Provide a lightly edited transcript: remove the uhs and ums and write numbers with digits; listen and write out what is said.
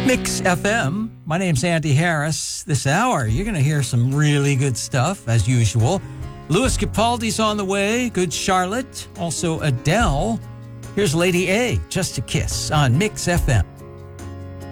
Mix FM. My name's Andy Harris. This hour, you're going to hear some really good stuff, as usual. Louis Capaldi's on the way. Good Charlotte. Also Adele. Here's Lady A, Just a Kiss on Mix FM.